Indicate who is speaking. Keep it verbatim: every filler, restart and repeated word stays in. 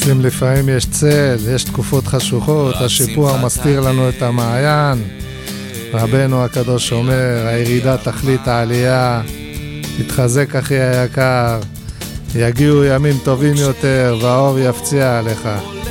Speaker 1: אם לפעמים יש צל, יש תקופות חשוכות, השיפוע מסתיר לנו את המעיין. רבנו הקדוש אומר, הירידה תכלית העלייה, תתחזק אחי היקר, יגיעו ימים טובים יותר והאור יפציע עליך.